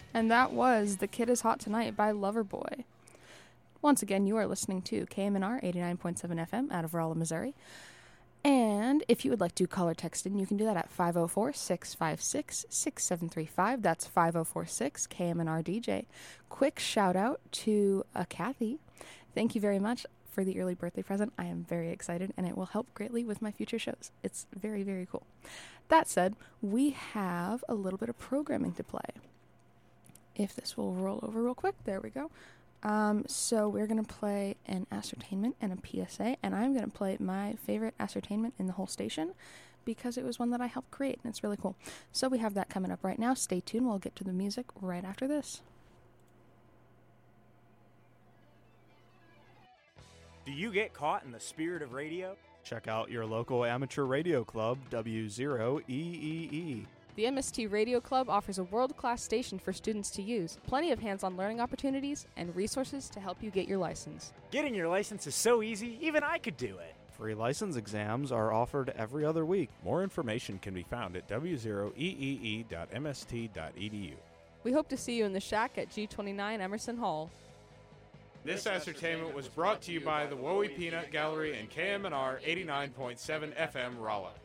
And that was The Kid Is Hot Tonight by Loverboy. Once again, you are listening to KMNR 89.7 FM out of Rolla, Missouri. And if you would like to call or text in, you can do that at 504-656-6735. That's 5046-KMNR-DJ. Quick shout out to Kathy. Thank you very much for the early birthday present. I am very excited, and it will help greatly with my future shows. It's very, very cool. That said, we have a little bit of programming to play. If this will roll over real quick, there we go. So we're going to play an ascertainment and a PSA, and I'm going to play my favorite ascertainment in the whole station because it was one that I helped create, and it's really cool. So we have that coming up right now. Stay tuned. We'll get to the music right after this. Do you get caught in the spirit of radio? Check out your local amateur radio club, W0EEE. The MST Radio Club offers a world-class station for students to use, plenty of hands-on learning opportunities, and resources to help you get your license. Getting your license is so easy, even I could do it. Free license exams are offered every other week. More information can be found at w0eee.mst.edu. We hope to see you in the shack at G29 Emerson Hall. This ascertainment was brought to you by the Wowie Peanut Gallery and KMNR 89.7 FM Rolla.